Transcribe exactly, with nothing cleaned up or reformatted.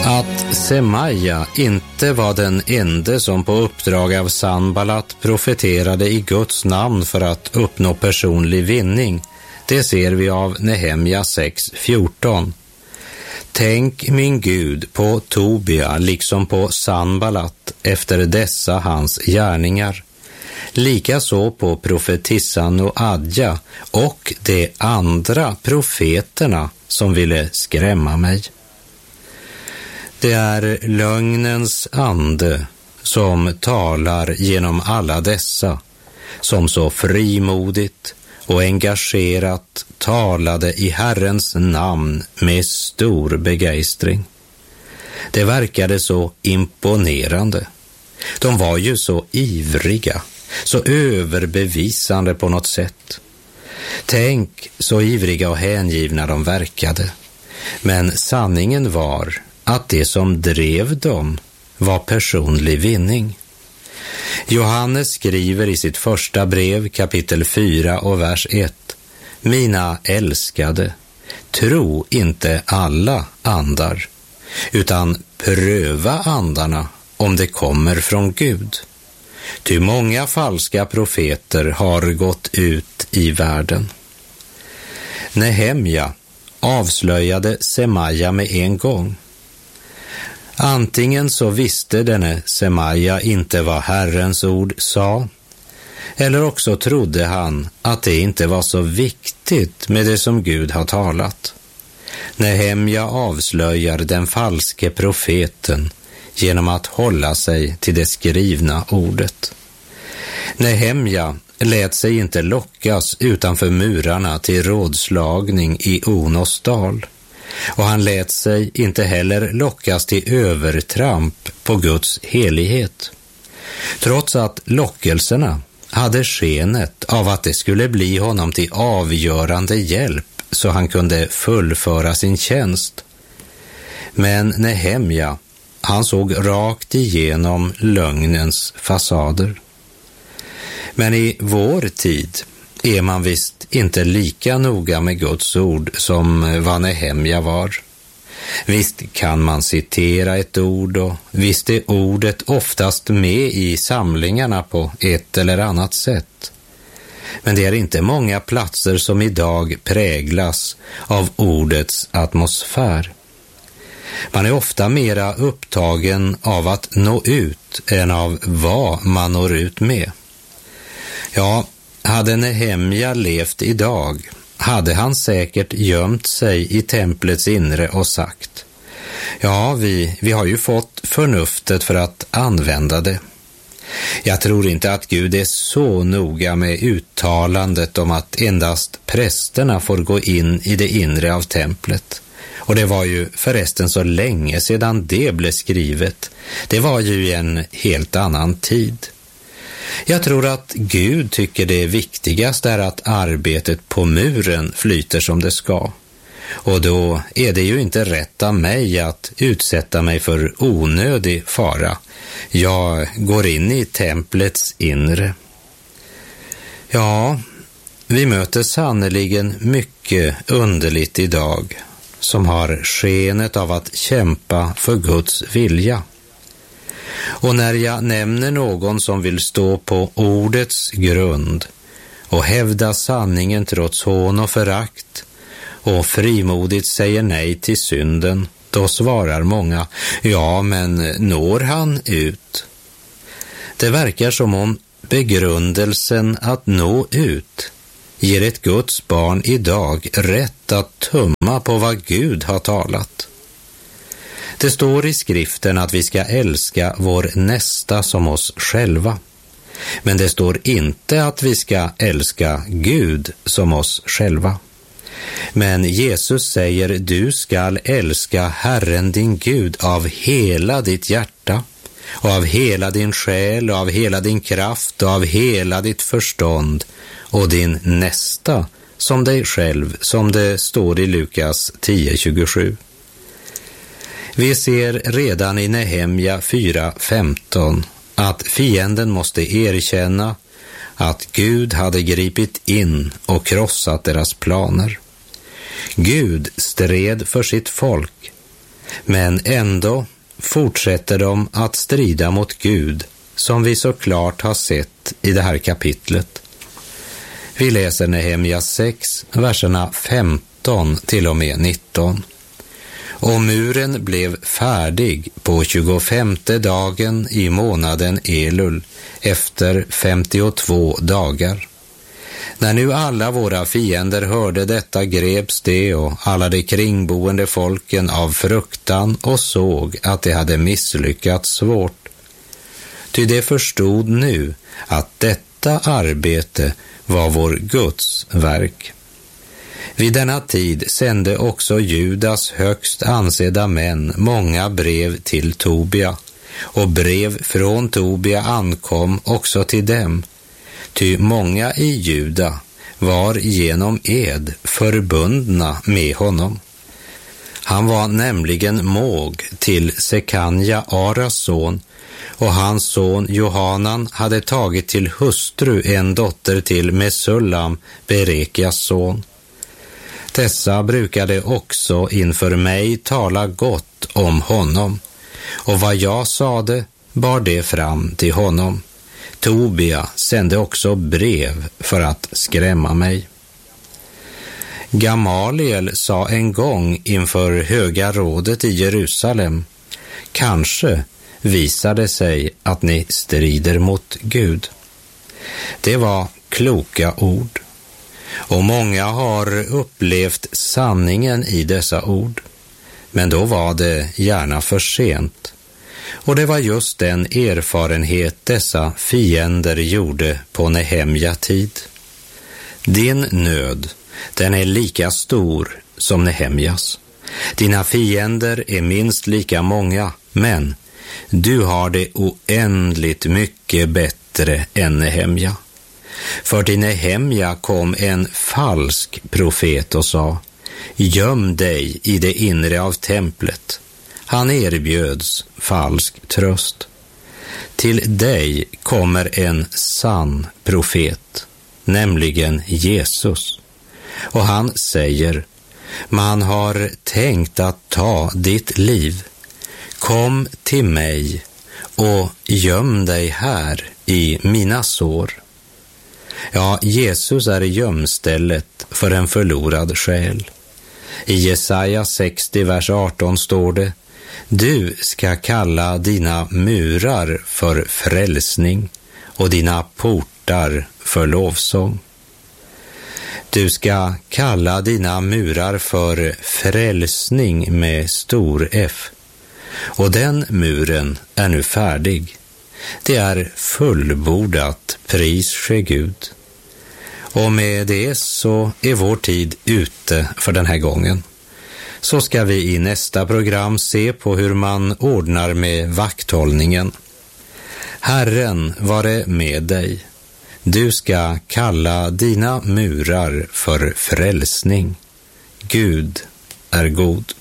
Att Semaja inte var den ende som på uppdrag av Sanballat profeterade i Guds namn för att uppnå personlig vinning, det ser vi av Nehemja sex fjorton. Tänk min Gud på Tobia liksom på Sanballat efter dessa hans gärningar. Likaså på profetissan och Adja och de andra profeterna som ville skrämma mig. Det är lögnens ande som talar genom alla dessa, som så frimodigt och engagerat talade i Herrens namn med stor begeistring. Det verkade så imponerande. De var ju så ivriga, så överbevisande på något sätt. Tänk så ivriga och hängivna de verkade. Men sanningen var att det som drev dem var personlig vinning. Johannes skriver i sitt första brev, kapitel fyra och vers ett: Mina älskade, tro inte alla andar, utan pröva andarna om det kommer från Gud. Ty många falska profeter har gått ut i världen. Nehemja avslöjade Semaja med en gång. Antingen så visste denne Semaja inte vad Herrens ord sa, eller också trodde han att det inte var så viktigt med det som Gud har talat. Nehemja avslöjar den falske profeten genom att hålla sig till det skrivna ordet. Nehemja lät sig inte lockas utanför murarna till rådslagning i Onos dal, och han lät sig inte heller lockas till övertramp på Guds helighet. Trots att lockelserna hade skenet av att det skulle bli honom till avgörande hjälp så han kunde fullföra sin tjänst. Men Nehemja, han såg rakt igenom lögnens fasader. Men i vår tid är man visst inte lika noga med Guds ord som vad Nehemja var. Visst kan man citera ett ord, och visst är ordet oftast med i samlingarna på ett eller annat sätt. Men det är inte många platser som idag präglas av ordets atmosfär. Man är ofta mera upptagen av att nå ut än av vad man når ut med. Ja, hade Nehemja levt idag hade han säkert gömt sig i templets inre och sagt: ja, vi, vi har ju fått förnuftet för att använda det. Jag tror inte att Gud är så noga med uttalandet om att endast prästerna får gå in i det inre av templet. Och det var ju förresten så länge sedan det blev skrivet. Det var ju i en helt annan tid. Jag tror att Gud tycker det viktigast är att arbetet på muren flyter som det ska. Och då är det ju inte rätt av mig att utsätta mig för onödig fara. Jag går in i templets inre. Ja, vi möter sannoliken mycket underligt idag som har skenet av att kämpa för Guds vilja. Och när jag nämner någon som vill stå på ordets grund och hävda sanningen trots hån och förakt och frimodigt säger nej till synden, då svarar många: ja, men når han ut? Det verkar som om begrundelsen att nå ut ger ett Guds barn idag rätt att tumma på vad Gud har talat. Det står i skriften att vi ska älska vår nästa som oss själva. Men det står inte att vi ska älska Gud som oss själva. Men Jesus säger: du skall älska Herren din Gud av hela ditt hjärta och av hela din själ och av hela din kraft och av hela ditt förstånd, och din nästa som dig själv, som det står i Lukas tio tjugosju. Vi ser redan i Nehemja fyra femton att fienden måste erkänna att Gud hade gripit in och krossat deras planer. Gud stred för sitt folk, Men ändå fortsätter de att strida mot Gud, som vi så klart har sett i det här kapitlet. Vi läser Nehemja sex, verserna femton till och med nitton. Och muren blev färdig på tjugofemte dagen i månaden Elul efter femtiotvå dagar. När nu alla våra fiender hörde detta greps de och alla de kringboende folken av fruktan och såg att de hade misslyckats svårt. Ty de förstod nu att detta arbete var vår Guds verk. Vid denna tid sände också Judas högst ansedda män många brev till Tobia, och brev från Tobia ankom också till dem, ty många i Juda var genom ed förbundna med honom. Han var nämligen måg till Sekanja, Aras son, och hans son Johanan hade tagit till hustru en dotter till Mesullam, Berekias son. Dessa brukade också inför mig tala gott om honom, och vad jag sade bar det fram till honom. Tobia sände också brev för att skrämma mig. Gamaliel sa en gång inför höga rådet i Jerusalem: kanske visar det sig att ni strider mot Gud. Det var kloka ord, och många har upplevt sanningen i dessa ord, men då var det gärna för sent. Och det var just den erfarenhet dessa fiender gjorde på Nehemja tid. Din nöd, den är lika stor som Nehemjas. Dina fiender är minst lika många, men du har det oändligt mycket bättre än Nehemja. För till Nehemja kom en falsk profet och sa: göm dig i det inre av templet. Han erbjöds falsk tröst. Till dig kommer en sann profet, nämligen Jesus. Och han säger: man har tänkt att ta ditt liv. Kom till mig och göm dig här i mina sår. Ja, Jesus är gömstället för en förlorad själ. I Jesaja sextio, vers arton står det: du ska kalla dina murar för frälsning och dina portar för lovsång. Du ska kalla dina murar för frälsning med stor F. Och den muren är nu färdig. Det är fullbordat, pris ske Gud. Och med det så är vår tid ute för den här gången. Så ska vi i nästa program se på hur man ordnar med vakthållningen. Herren vare med dig. Du ska kalla dina murar för frälsning. Gud är god.